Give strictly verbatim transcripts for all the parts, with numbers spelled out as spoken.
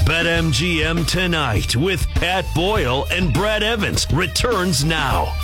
BetMGM Tonight with Pat Boyle and Brad Evans returns now.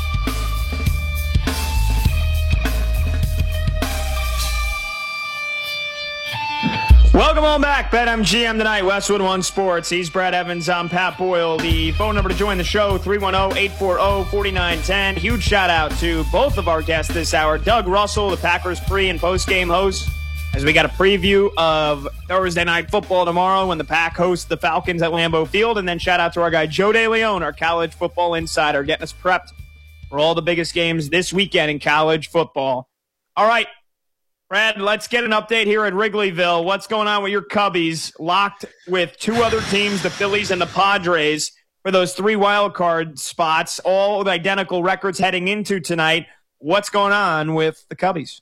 Welcome on back, BetMGM Tonight, Westwood One Sports. He's Brad Evans, I'm Pat Boyle. The phone number to join the show, three one zero, eight four zero, four nine one zero. Huge shout out to both of our guests this hour. Doug Russell, the Packers pre- and post-game host, as we got a preview of Thursday Night Football tomorrow when the Pack hosts the Falcons at Lambeau Field. And then shout out to our guy Joe DeLeon, our college football insider, getting us prepped for all the biggest games this weekend in college football. All right. Brad, let's get an update here at Wrigleyville. What's going on with your Cubbies, locked with two other teams, the Phillies and the Padres, for those three wild card spots, all with identical records heading into tonight. What's going on with the Cubbies?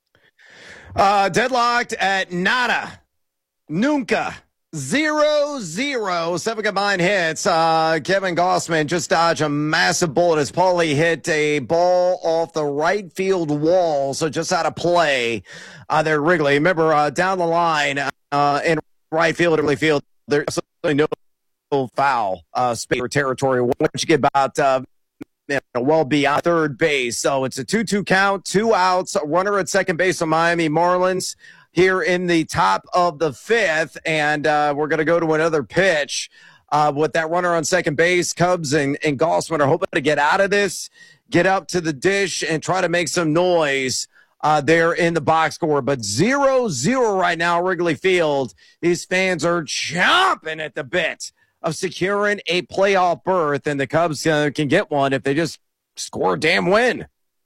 Uh, deadlocked at nada, nunca, zero, zero, seven combined hits. Uh, Kevin Gausman just dodged a massive bullet as Paulie hit a ball off the right field wall, so just out of play uh, there at Wrigley. Remember, uh, down the line uh, in right field, Wrigley Field, there's absolutely no foul uh, space or territory once you get about uh, you know, well beyond third base. So it's a two two count, two outs, a runner at second base on Miami Marlins here in the top of the fifth, and uh, we're going to go to another pitch uh, with that runner on second base. Cubs and, and Gausman are hoping to get out of this, get up to the dish, and try to make some noise uh, there in the box score. But zero zero right now, Wrigley Field. These fans are chomping at the bit of securing a playoff berth, and the Cubs uh, can get one if they just score a damn win.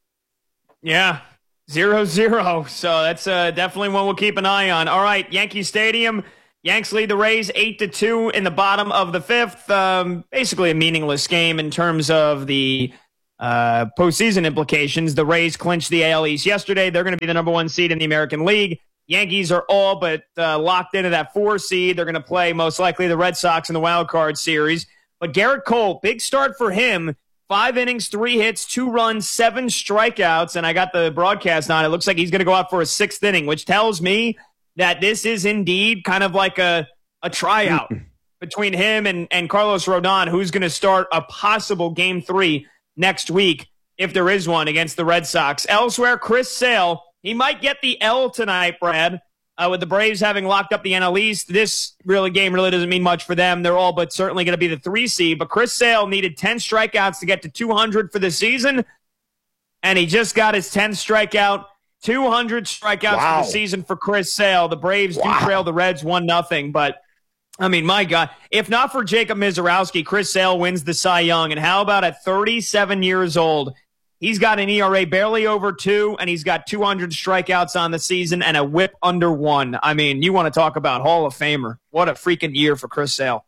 Yeah. Zero zero. So that's uh, definitely one we'll keep an eye on. All right, Yankee Stadium. Yanks lead the Rays eight to two in the bottom of the fifth. Um, basically a meaningless game in terms of the uh, postseason implications. The Rays clinched the A L East yesterday. They're going to be the number one seed in the American League. Yankees are all but uh, locked into that four seed. They're going to play most likely the Red Sox in the wild card series. But Garrett Cole, big start for him. Five innings, three hits, two runs, seven strikeouts, and I got the broadcast on. It looks like he's going to go out for a sixth inning, which tells me that this is indeed kind of like a, a tryout between him and, and Carlos Rodon, who's going to start a possible game three next week, if there is one, against the Red Sox. Elsewhere, Chris Sale, he might get the L tonight, Brad. Uh, with the Braves having locked up the N L East, this really game really doesn't mean much for them. They're all but certainly going to be the three seed. But Chris Sale needed ten strikeouts to get to two hundred for the season, and he just got his tenth strikeout. two hundred strikeouts wow. for the season for Chris Sale. The Braves wow. do trail the Reds one nothing, but I mean, my God, if not for Jacob Mizorowski, Chris Sale wins the Cy Young. And how about at thirty-seven years old? He's got an E R A barely over two, and he's got two hundred strikeouts on the season and a whip under one. I mean, you want to talk about Hall of Famer. What a freaking year for Chris Sale.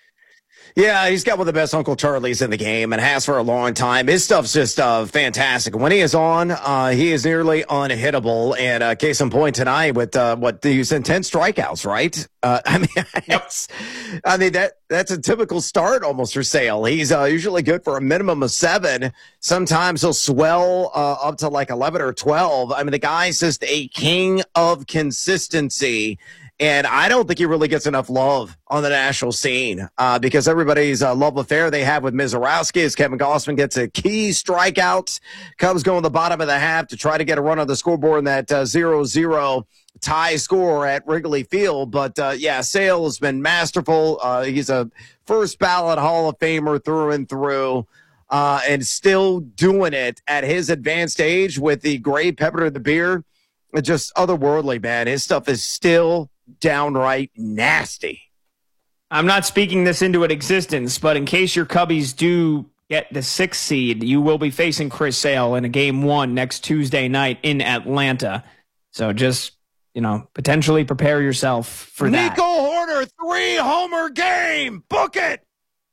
Yeah, he's got one of the best Uncle Charlies in the game and has for a long time. His stuff's just uh, fantastic. When he is on, uh, he is nearly unhittable. And uh, case in point tonight with uh, what he's in ten strikeouts, right? Uh, I mean, that's, I mean that that's a typical start almost for Sale. He's uh, usually good for a minimum of seven. Sometimes he'll swell uh, up to like eleven or twelve. I mean, the guy's just a king of consistency. And I don't think he really gets enough love on the national scene uh, because everybody's uh, love affair they have with Mizorowski as Kevin Gausman gets a key strikeout. Cubs go in the bottom of the half to try to get a run on the scoreboard in that uh, zero zero tie score at Wrigley Field. But, uh, yeah, Sale has been masterful. Uh, he's a first ballot Hall of Famer through and through. Uh, and still doing it at his advanced age with the gray pepper to the beard. It's just otherworldly, man. His stuff is still downright nasty. I'm not speaking this into existence, but in case your Cubbies do get the sixth seed, you will be facing Chris Sale in a game one next Tuesday night in Atlanta. So just, you know, potentially prepare yourself for Nico that. Nico Hoerner, three-homer game. Book it.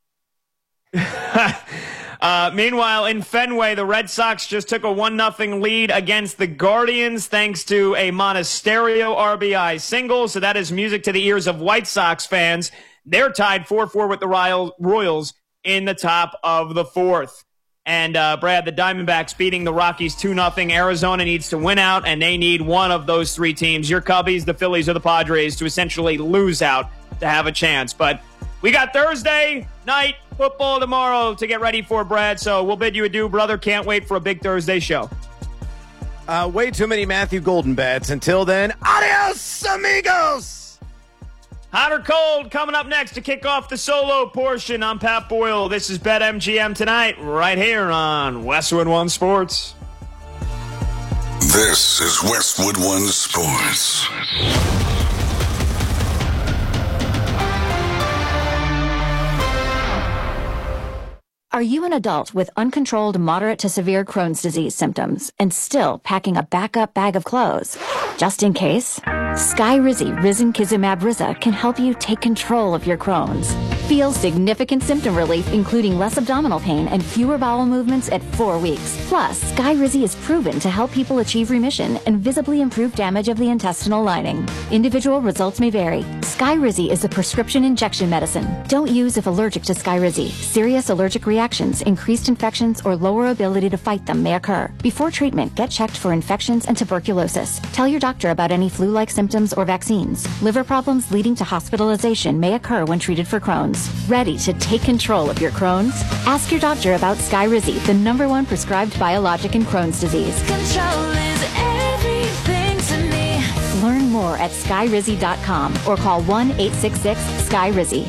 Uh, meanwhile, in Fenway, the Red Sox just took a one nothing lead against the Guardians thanks to a Monasterio R B I single. So that is music to the ears of White Sox fans. They're tied four four with the Royals in the top of the fourth. And, uh, Brad, the Diamondbacks beating the Rockies two nothing. Arizona needs to win out, and they need one of those three teams, your Cubbies, the Phillies, or the Padres, to essentially lose out to have a chance. But We got Thursday night football tomorrow to get ready for, Brad. So we'll bid you adieu, brother. Can't wait for a big Thursday show. Uh, way too many Matthew Golden bets. Until then, adios, amigos. Hot or cold coming up next to kick off the solo portion. I'm Pat Boyle. This is BetMGM tonight, right here on Westwood One Sports. This is Westwood One Sports. Are you an adult with uncontrolled moderate to severe Crohn's disease symptoms and still packing a backup bag of clothes? Just in case, Skyrizi Risankizumab Riza can help you take control of your Crohn's. Feel significant symptom relief, including less abdominal pain and fewer bowel movements at four weeks. Plus, Skyrizi is proven to help people achieve remission and visibly improve damage of the intestinal lining. Individual results may vary. Skyrizi is a prescription injection medicine. Don't use if allergic to Skyrizi. Serious allergic reactions, increased infections, or lower ability to fight them may occur. Before treatment, get checked for infections and tuberculosis. Tell your doctor about any flu-like symptoms or vaccines. Liver problems leading to hospitalization may occur when treated for Crohn's. Ready to take control of your Crohn's? Ask your doctor about Skyrizi, the number one prescribed biologic in Crohn's disease. Control is everything to me. Learn more at skyrizi dot com or call one eight six six Skyrizi.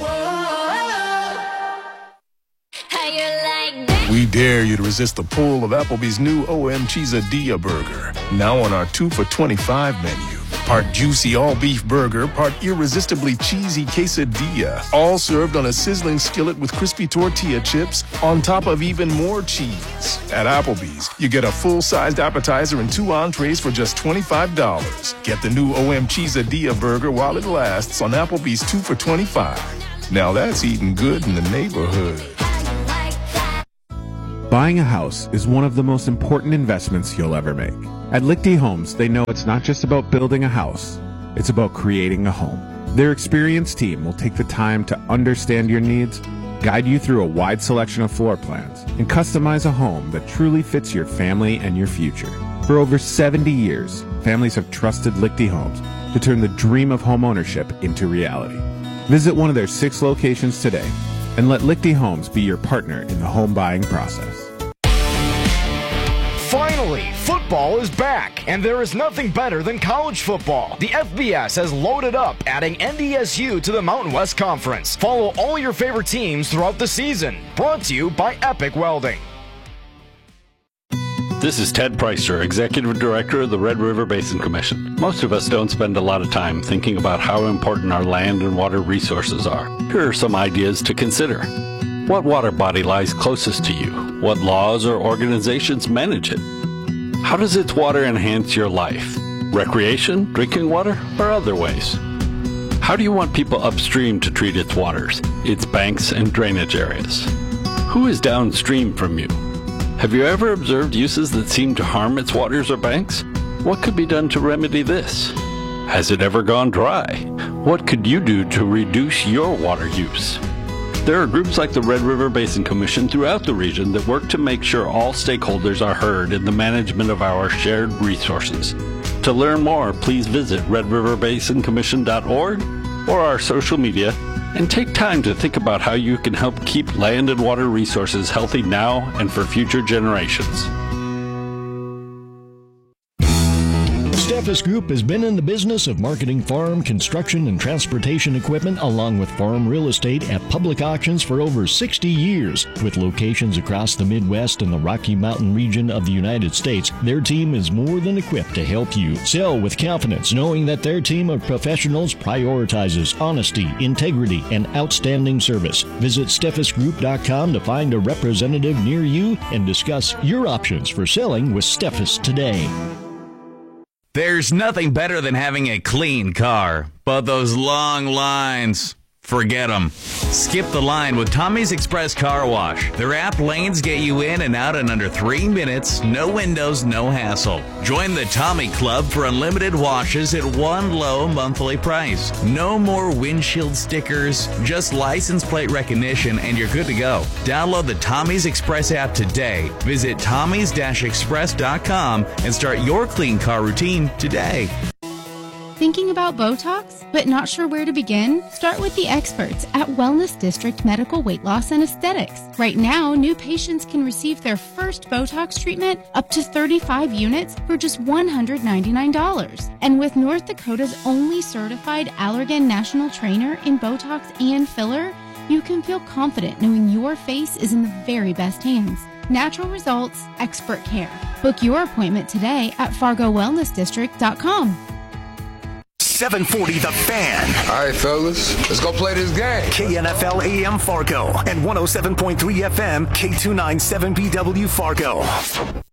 We dare you to resist the pull of Applebee's new O M Cheesadilla burger. Now on our two for twenty-five menu. Part juicy all-beef burger, part irresistibly cheesy quesadilla. All served on a sizzling skillet with crispy tortilla chips on top of even more cheese. At Applebee's, you get a full-sized appetizer and two entrees for just twenty-five dollars. Get the new O M Cheesadilla burger while it lasts on Applebee's two for twenty-five. Now that's eating good in the neighborhood. Buying a house is one of the most important investments you'll ever make. At Lichty Homes, they know it's not just about building a house, it's about creating a home. Their experienced team will take the time to understand your needs, guide you through a wide selection of floor plans, and customize a home that truly fits your family and your future. For over seventy years, families have trusted Lichty Homes to turn the dream of home ownership into reality. Visit one of their six locations today and let Lichty Homes be your partner in the home buying process. Finally, football is back, and there is nothing better than college football. The F B S has loaded up, adding N D S U to the Mountain West Conference. Follow all your favorite teams throughout the season. Brought to you by Epic Welding. This is Ted Preister, Executive Director of the Red River Basin Commission. Most of us don't spend a lot of time thinking about how important our land and water resources are. Here are some ideas to consider. What water body lies closest to you? What laws or organizations manage it? How does its water enhance your life? Recreation, drinking water, or other ways? How do you want people upstream to treat its waters, its banks and drainage areas? Who is downstream from you? Have you ever observed uses that seem to harm its waters or banks? What could be done to remedy this? Has it ever gone dry? What could you do to reduce your water use? There are groups like the Red River Basin Commission throughout the region that work to make sure all stakeholders are heard in the management of our shared resources. To learn more, please visit red river basin commission dot org or our social media and take time to think about how you can help keep land and water resources healthy now and for future generations. Steffes Group has been in the business of marketing farm, construction, and transportation equipment along with farm real estate at public auctions for over sixty years. With locations across the Midwest and the Rocky Mountain region of the United States, their team is more than equipped to help you sell with confidence, knowing that their team of professionals prioritizes honesty, integrity, and outstanding service. Visit steffes group dot com to find a representative near you and discuss your options for selling with Steffes today. There's nothing better than having a clean car, but those long lines, forget them. Skip the line with Tommy's Express Car Wash. Their app lanes get you in and out in under three minutes, no windows, no hassle. Join the Tommy Club for unlimited washes at one low monthly price. No more windshield stickers, just license plate recognition and you're good to go. Download the Tommy's Express app today. Visit tommys dash express dot com and start your clean car routine today. Thinking about Botox, but not sure where to begin? Start with the experts at Wellness District Medical Weight Loss and Aesthetics. Right now, new patients can receive their first Botox treatment up to thirty-five units for just one hundred ninety-nine dollars. And with North Dakota's only certified Allergan national trainer in Botox and filler, you can feel confident knowing your face is in the very best hands. Natural results, expert care. Book your appointment today at fargo wellness district dot com. seven forty The Fan. All right, fellas, let's go play this game. K N F L A M Fargo and one oh seven point three F M K two ninety-seven B W Fargo.